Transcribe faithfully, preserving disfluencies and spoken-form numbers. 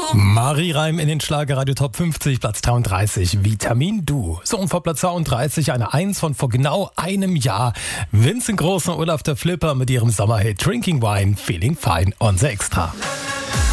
Marie Reim in den Schlagerradio Top fünfzig, Platz dreiunddreißig, Vitamin Du. So, und vor Platz zweiunddreißig eine Eins von vor genau einem Jahr. Vincent Groß und Olaf der Flipper mit ihrem Sommerhit Drinking Wine, Feeling Fine on the Extra.